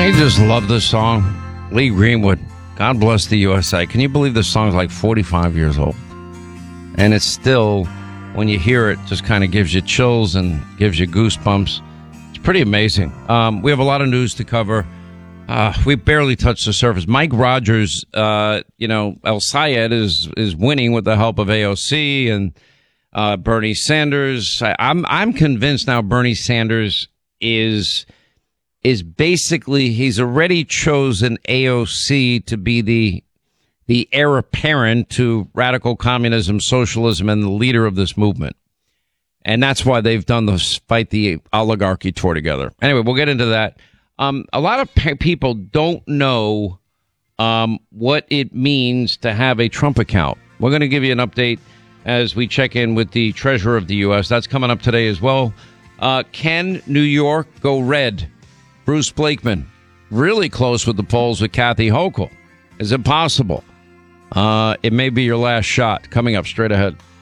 I just love this song. Lee Greenwood, God Bless the USA. Can you believe this song's like 45 years old? And it's still, when you hear it, just kind of gives you chills and gives you goosebumps. It's pretty amazing. We have a lot of news to cover. We barely touched the surface. Mike Rogers, El Sayed is winning with the help of AOC and Bernie Sanders. I'm convinced now Bernie Sanders is basically, he's already chosen AOC to be the heir apparent to radical communism, socialism, and the leader of this movement. And that's why they've done the Fight the Oligarchy tour together. Anyway, we'll get into that. A lot of people don't know what it means to have a Trump account. We're going to give you an update as we check in with the Treasurer of the U.S. That's coming up today as well. Can New York go red? Bruce Blakeman, really close with the polls with Kathy Hochul. Is it possible? It may be your last shot. Coming up straight ahead.